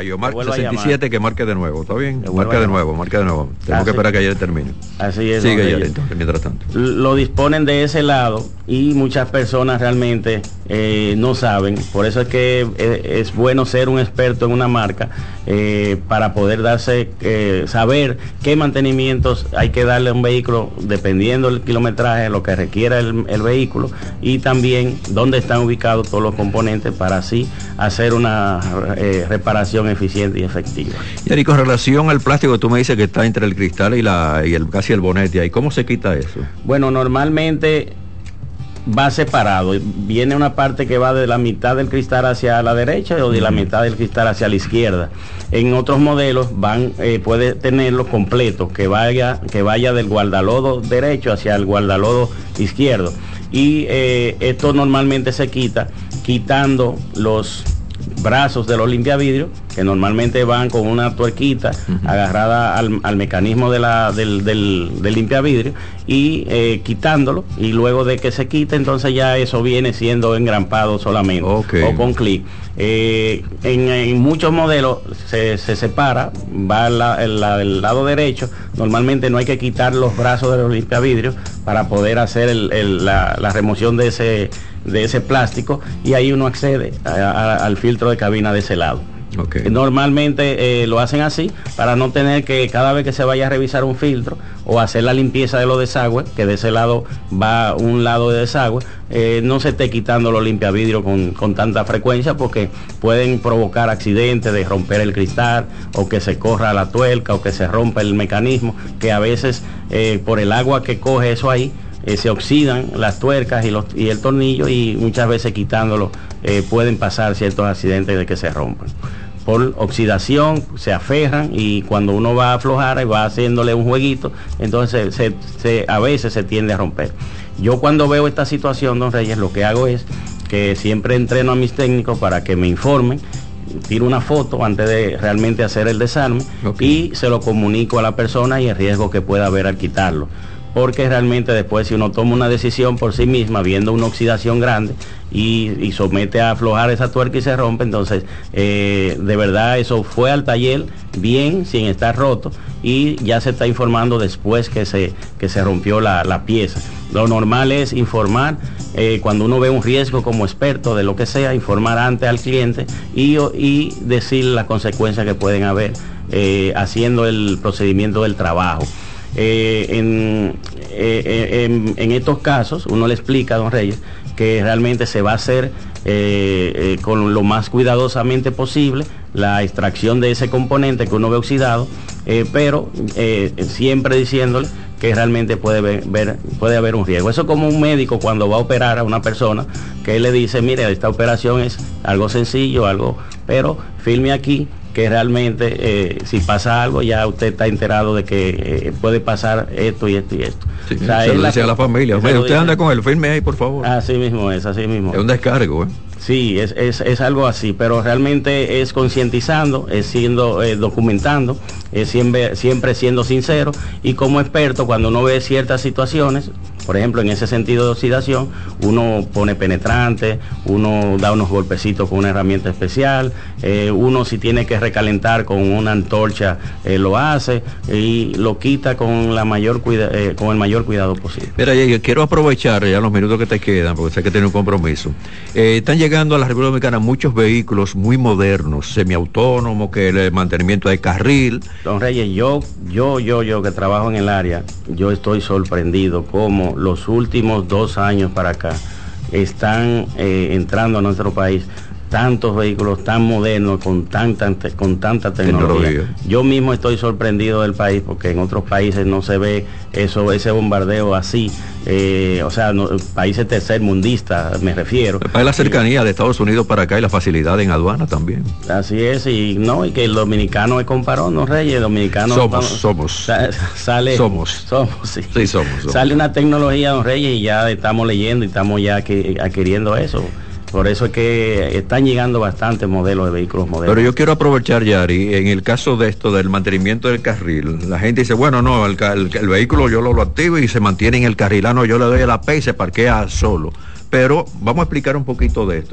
Mario, marque 67, que marque de nuevo, ¿está bien? Marque de nuevo. Tenemos que esperar que ayer termine. Así es. Sigue ya, entonces, mientras tanto. Lo disponen de ese lado y muchas personas realmente no saben. Por eso es que es bueno ser un experto en una marca para poder saber qué mantenimientos hay que darle a un vehículo dependiendo del kilometraje, lo que requiera el vehículo, y también dónde están ubicados todos los componentes para así hacer una reparación eficiente y efectiva. Y con relación al plástico, tú me dices que está entre el cristal y casi el bonete, ¿y cómo se quita eso? Bueno, normalmente va separado, viene una parte que va de la mitad del cristal hacia la derecha o de la mitad del cristal hacia la izquierda. En otros modelos puede tenerlo completo, que vaya del guardalodo derecho hacia el guardalodo izquierdo, y esto normalmente se quita quitando los brazos de los limpiavidrios, que normalmente van con una tuerquita agarrada al mecanismo del limpiavidrio, y quitándolo, y luego de que se quite, entonces ya eso viene siendo engrampado solamente, o con clic. En muchos modelos se separa, va el lado derecho. Normalmente no hay que quitar los brazos de los limpiavidrios para poder hacer la remoción de ese plástico, y ahí uno accede al filtro de cabina de ese lado. Normalmente lo hacen así para no tener que cada vez que se vaya a revisar un filtro o hacer la limpieza de los desagües, que de ese lado va un lado de desagüe, no se esté quitando los limpiavidrios con tanta frecuencia, porque pueden provocar accidentes de romper el cristal, o que se corra la tuerca, o que se rompa el mecanismo, que a veces por el agua que coge eso ahí, se oxidan las tuercas y el tornillo, y muchas veces quitándolo pueden pasar ciertos accidentes de que se rompan. Por oxidación se aferran, y cuando uno va a aflojar y va haciéndole un jueguito, entonces a veces se tiende a romper. Yo cuando veo esta situación, don Reyes, lo que hago es que siempre entreno a mis técnicos para que me informen, tiro una foto antes de realmente hacer el desarme, y se lo comunico a la persona y el riesgo que pueda haber al quitarlo. Porque realmente después, si uno toma una decisión por sí misma, viendo una oxidación grande y somete a aflojar esa tuerca y se rompe, entonces de verdad eso fue al taller bien, sin estar roto, y ya se está informando después que se rompió la pieza. Lo normal es informar cuando uno ve un riesgo como experto de lo que sea, informar antes al cliente y decir las consecuencias que pueden haber haciendo el procedimiento del trabajo. En estos casos uno le explica a don Reyes que realmente se va a hacer con lo más cuidadosamente posible la extracción de ese componente que uno ve oxidado, pero siempre diciéndole que realmente puede haber un riesgo. Eso es como un médico cuando va a operar a una persona, que él le dice: mire, esta operación es algo sencillo, pero firme aquí que realmente si pasa algo ya usted está enterado de que puede pasar esto y esto y esto. Sí, o sea, se lo decía a la familia: usted anda con el firme ahí, por favor. Así mismo es. Es un descargo, Sí, es algo así, pero realmente es concientizando, es siendo documentando, es siempre siendo sincero, y como experto, cuando uno ve ciertas situaciones, por ejemplo, en ese sentido de oxidación, uno pone penetrante, uno da unos golpecitos con una herramienta especial, uno si tiene que recalentar con una antorcha lo hace, y lo quita con el mayor cuidado posible. Mira, yo quiero aprovechar ya los minutos que te quedan, porque sé que tiene un compromiso. Están llegando a la República Dominicana muchos vehículos muy modernos, semiautónomos, que el mantenimiento de carril. Don Reyes, yo que trabajo en el área, yo estoy sorprendido cómo los últimos 2 años para acá están entrando a nuestro país tantos vehículos tan modernos con tanta tecnología. Yo mismo estoy sorprendido del país, porque en otros países no se ve ese bombardeo así, países tercermundistas me refiero. Para la cercanía de Estados Unidos para acá y la facilidad en aduana también. Así es, y que el dominicano es comparón, ¿no, Reyes? El dominicano somos. Sale una tecnología, don Reyes, y ya estamos leyendo y estamos ya adquiriendo eso. Por eso es que están llegando bastantes modelos de vehículos modernos. Pero yo quiero aprovechar, Yari, en el caso de esto del mantenimiento del carril, la gente dice: bueno, no, el vehículo yo lo activo y se mantiene en el carril. No, yo le doy a la P y se parquea solo. Pero vamos a explicar un poquito de esto.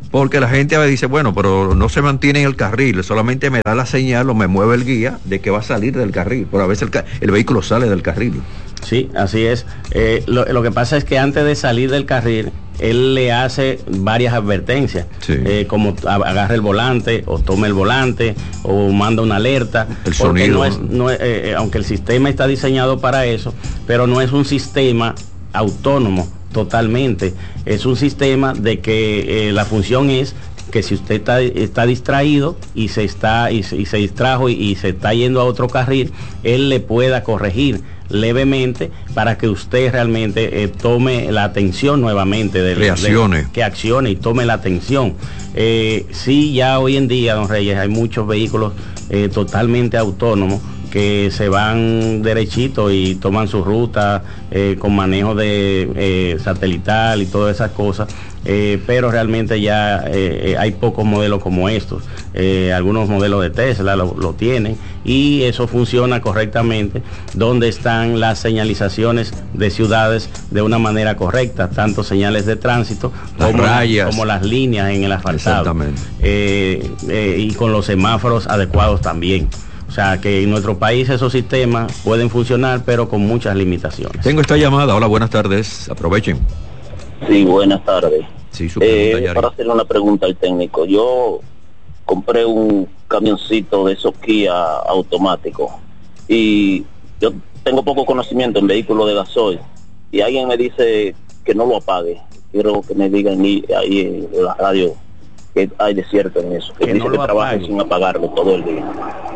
Porque la gente a veces dice, bueno, pero no se mantiene en el carril, solamente me da la señal o me mueve el guía de que va a salir del carril, pero a veces el vehículo sale del carril. Sí, así es. Lo que pasa es que antes de salir del carril, él le hace varias advertencias, sí. Como agarre el volante, o tome el volante, o manda una alerta. El sonido. Aunque el sistema está diseñado para eso, pero no es un sistema autónomo totalmente. Es un sistema de que la función es que si usted está distraído y se distrajo y se está yendo a otro carril, él le pueda corregir levemente para que usted realmente tome la atención nuevamente que accione y tome la atención. Sí, ya hoy en día, don Reyes, hay muchos vehículos totalmente autónomos que se van derechito y toman su ruta con manejo de satelital y todas esas cosas, pero realmente ya hay pocos modelos como estos. Algunos modelos de Tesla lo tienen, y eso funciona correctamente donde están las señalizaciones de ciudades de una manera correcta, tanto señales de tránsito como las líneas en el asfaltado. Y con los semáforos adecuados también. O sea, que en nuestro país esos sistemas pueden funcionar, pero con muchas limitaciones. Tengo esta llamada. Hola, buenas tardes. Aprovechen. Sí, buenas tardes. Sí, su pregunta, para hacerle una pregunta al técnico. Yo compré un camioncito de esos Kia automático y yo tengo poco conocimiento en vehículos de gasoil, y alguien me dice que no lo apague. Quiero que me digan ahí en la radio que hay de cierto en eso, que dice que trabaja sin apagarlo todo el día.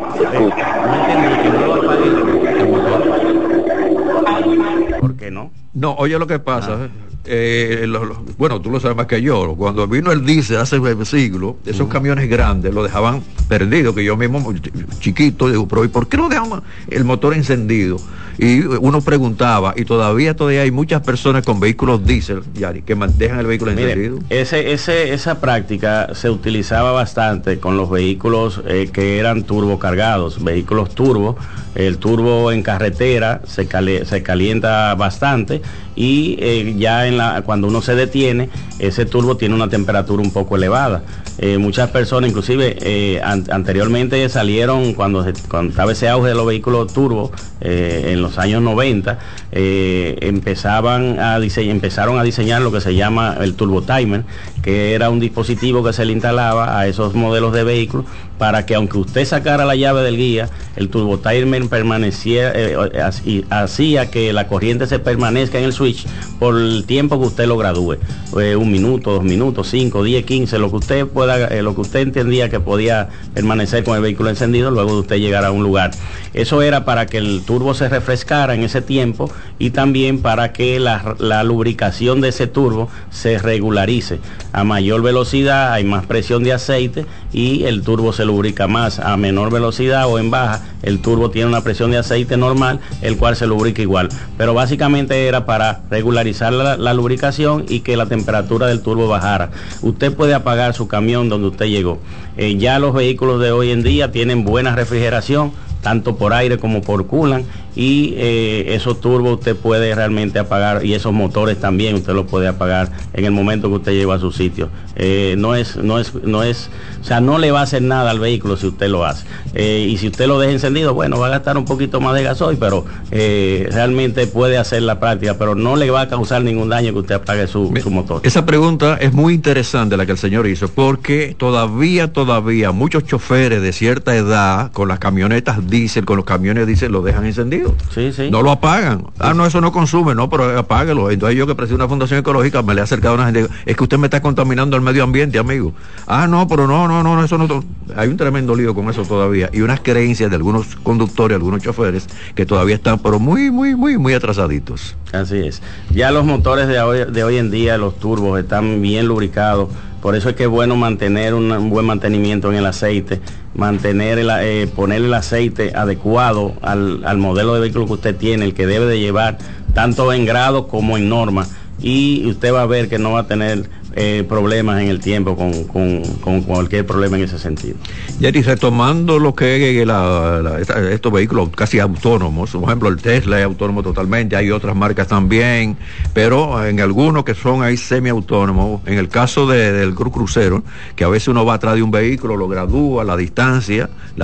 ¿Por qué no? No, oye lo que pasa, bueno, tú lo sabes más que yo, cuando vino el diésel hace siglos, esos camiones grandes lo dejaban perdido, que yo mismo, chiquito, digo, pero ¿y por qué no dejaban el motor encendido? Y uno preguntaba, y todavía hay muchas personas con vehículos diésel, Yari, que dejan el vehículo encendido. Esa práctica se utilizaba bastante con los vehículos que eran turbocargados, vehículos turbo. El turbo en carretera se calienta bastante, y cuando uno se detiene, ese turbo tiene una temperatura un poco elevada. Muchas personas, inclusive anteriormente salieron, cuando estaba ese auge de los vehículos turbo, en los años 90, empezaron a diseñar lo que se llama el turbo timer, que era un dispositivo que se le instalaba a esos modelos de vehículos para que, aunque usted sacara la llave del guía, el turbo timer permanecía, hacía que la corriente se permanezca en el switch por el tiempo que usted lo gradúe, 1 minuto, 2 minutos, 5, 10, 15, lo que usted entendía que podía permanecer con el vehículo encendido luego de usted llegar a un lugar. Eso era para que el turbo se refrescara en ese tiempo, y también para que la lubricación de ese turbo se regularice. A mayor velocidad hay más presión de aceite y el turbo se lubrica más. A menor velocidad o en baja, el turbo tiene una presión de aceite normal, el cual se lubrica igual. Pero básicamente era para regularizar la lubricación y que la temperatura del turbo bajara. Usted puede apagar su camión donde usted llegó. Ya los vehículos de hoy en día tienen buena refrigeración, tanto por aire como por coolant, y esos turbos usted puede realmente apagar, y esos motores también usted los puede apagar en el momento que usted llega a su sitio. O sea, no le va a hacer nada al vehículo si usted lo hace. Y si usted lo deja encendido, bueno, va a gastar un poquito más de gasoil, pero realmente puede hacer la práctica, pero no le va a causar ningún daño que usted apague su motor. Esa pregunta es muy interesante la que el señor hizo, porque todavía muchos choferes de cierta edad con las camionetas diésel, con los camiones diésel, lo dejan encendido. Sí. No lo apagan. No, eso no consume, no, pero apáguelo. Entonces yo, que presido una fundación ecológica, me le he acercado a una gente, es que usted me está contaminando el medio ambiente, amigo. No, pero no, eso no. Hay un tremendo lío con eso todavía, y unas creencias de algunos conductores, algunos choferes, que todavía están, pero muy atrasaditos. Así es. Ya los motores de hoy en día, los turbos, están bien lubricados. Por eso es que es bueno mantener un buen mantenimiento en el aceite, poner el aceite adecuado al modelo de vehículo que usted tiene, el que debe de llevar, tanto en grado como en norma. Y usted va a ver que no va a tener problemas en el tiempo con cualquier problema en ese sentido. Jerry, retomando lo que es estos vehículos casi autónomos, por ejemplo el Tesla es autónomo totalmente, hay otras marcas también, pero en algunos que son ahí semiautónomos, en el caso del crucero, que a veces uno va atrás de un vehículo, lo gradúa, la distancia,